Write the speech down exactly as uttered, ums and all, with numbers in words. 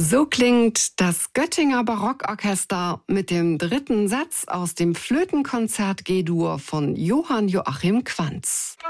So klingt das Göttinger Barockorchester mit dem dritten Satz aus dem Flötenkonzert G-Dur von Johann Joachim Quantz.